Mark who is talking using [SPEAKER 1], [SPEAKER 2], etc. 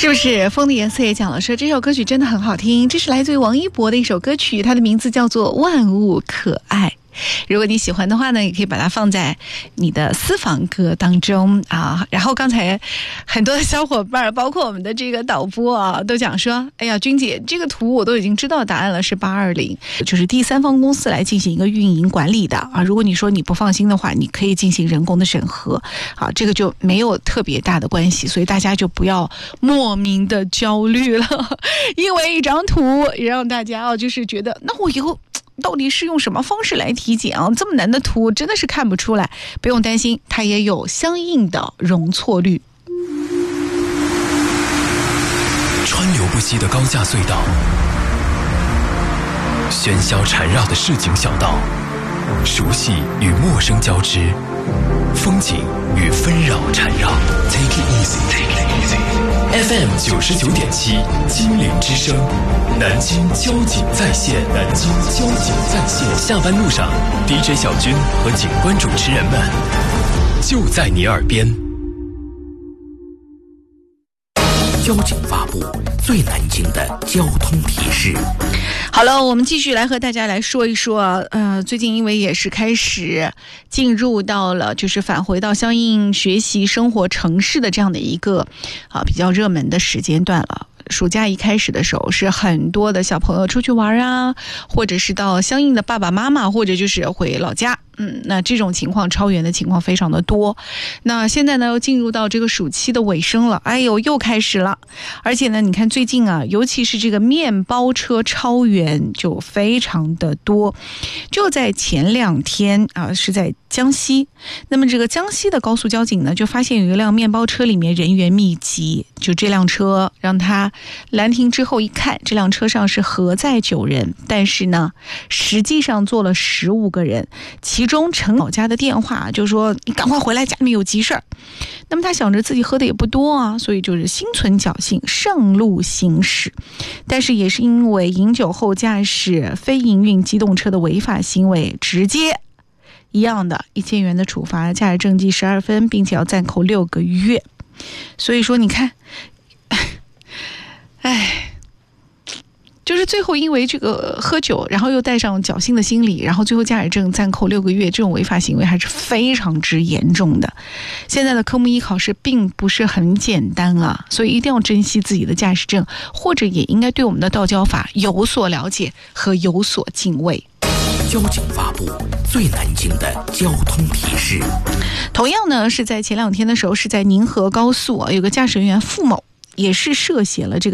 [SPEAKER 1] 是不是风的颜色也讲了说这首歌曲真的很好听，这是来自于王一博的一首歌曲，它的名字叫做万物可爱。如果你喜欢的话呢，也可以把它放在你的私房歌当中啊。然后刚才很多的小伙伴，包括我们的这个导播啊，都讲说，哎呀，君姐，这个图我都已经知道答案了，是820，就是第三方公司来进行一个运营管理的啊。如果你说你不放心的话，你可以进行人工的审核啊，这个就没有特别大的关系，所以大家就不要莫名的焦虑了，因为一张图也让大家啊，就是觉得那我以后到底是用什么方式来体检啊？这么难的图真的是看不出来，不用担心，它也有相应的容错率。
[SPEAKER 2] 川流不息的高架隧道，喧嚣缠绕的市井小道，熟悉与陌生交织，风景与纷扰缠绕。Take it easy, take it easy. FM 99.7，金陵之声，南京交警在线，南京交警在线。下班路上 ，DJ 小军和警官主持人们就在你耳边。
[SPEAKER 3] 交警发布最南京的交通提示。
[SPEAKER 1] 好了，我们继续来和大家来说一说，最近因为也是开始进入到了就是返回到相应学习生活城市的这样的一个比较热门的时间段了。暑假一开始的时候，是很多的小朋友出去玩啊，或者是到相应的爸爸妈妈，或者就是回老家。那这种情况超员的情况非常的多。那现在呢又进入到这个暑期的尾声了，哎呦又开始了。而且呢你看最近啊，尤其是这个面包车超员就非常的多。就在前2天啊，是在江西，那么这个江西的高速交警呢就发现有一辆面包车里面人员密集，就这辆车让他拦停之后一看，这辆车上是核载9人，但是呢实际上坐了15个人，其中陈老家的电话就说你赶快回来，家里面有急事儿。那么他想着自己喝的也不多啊，所以就是心存侥幸上路行驶，但是也是因为饮酒后驾驶非营运机动车的违法行为，直接一样的1000元的处罚，驾驶证记12分，并且要暂扣6个月。所以说你看就是最后因为这个喝酒，然后又带上侥幸的心理，然后最后驾驶证暂扣6个月，这种违法行为还是非常之严重的。现在的科目1考试并不是很简单啊，所以一定要珍惜自己的驾驶证，或者也应该对我们的道交法有所了解和有所敬畏。
[SPEAKER 3] 交警发布最南京的交通提示。
[SPEAKER 1] 同样呢是在前2天的时候，是在宁河高速有个驾驶人员付某也是涉嫌了这个